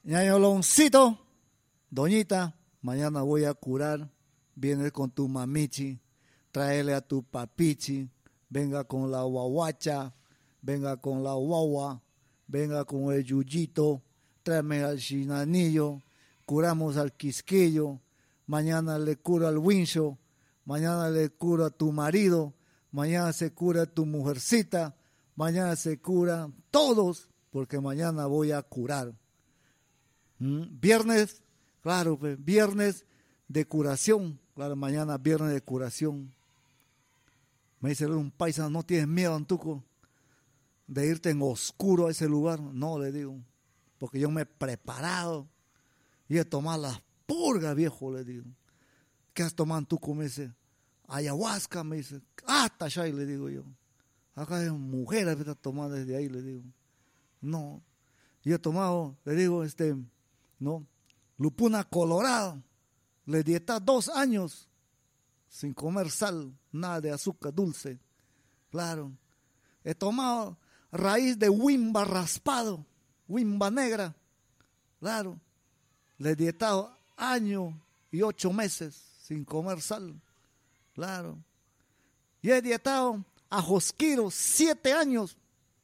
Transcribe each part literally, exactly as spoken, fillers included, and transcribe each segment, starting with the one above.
Ñañoloncito, doñita, mañana voy a curar, vienes con tu mamichi, tráele a tu papichi, venga con la guaguacha, venga con la guagua, venga con el yuyito, tráeme al chinanillo, curamos al quisquillo, mañana le curo al wincho, mañana le curo a tu marido, mañana se cura a tu mujercita, mañana se cura todos, porque mañana voy a curar. ¿Mm? Viernes, claro, pues, viernes de curación, claro, mañana viernes de curación. Me dice un paisano, ¿no tienes miedo, Antuco, de irte en oscuro a ese lugar? No, le digo, porque yo me he preparado y he tomado las purgas, viejo, le digo. ¿Qué has tomado, Antuco? Me dice, ayahuasca, me dice. Ah, tachay, le digo yo. Acá hay mujeres que están tomando desde ahí, le digo. No, yo he tomado, le digo, este, no, lupuna colorada. Le dieta dos años sin comer sal, nada de azúcar dulce. Claro. He tomado raíz de huimba raspado, huimba negra. Claro. Le he dietado año y ocho meses sin comer sal. Claro. Y he dietado a josquiro siete años.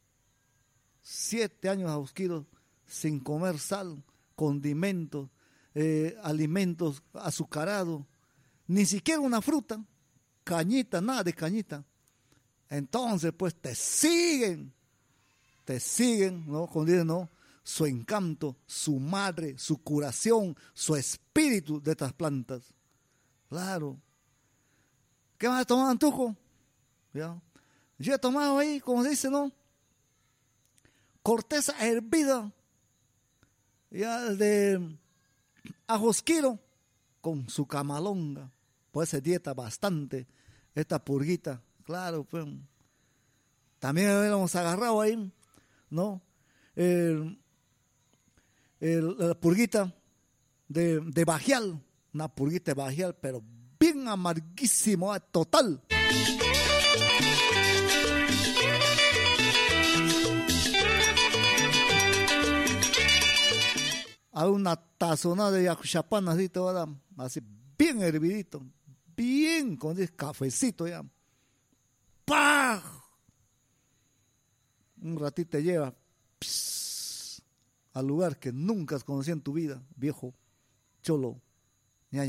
Siete años a josquiro sin comer sal, condimentos, eh, alimentos azucarados, ni siquiera una fruta, cañita, nada de cañita. Entonces, pues te siguen, te siguen, ¿no? Con ¿no? Su encanto, su madre, su curación, su espíritu de estas plantas. Claro. ¿Qué vas a tomar, Antuco? ¿Ya? Yo he tomado ahí, como se dice, ¿no? Corteza hervida, ya de ajosquiro con su camalonga. Pues se dieta bastante esta purguita, claro, pues. También habíamos agarrado ahí, ¿no? El, el, la purguita de, de bajial, una purguita de bajial, pero bien amarguísimo, total. Hay una tazonada de yacuchapán así, toda, así bien hervidito, bien con ese cafecito ya. ¡Pah! Un ratito te lleva pss, al lugar que nunca has conocido en tu vida, viejo cholo.